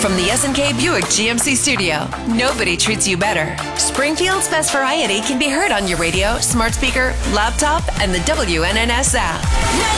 From the S&K Buick GMC studio, nobody treats you better. Springfield's best variety can be heard on your radio, smart speaker, laptop, and the WNNS app.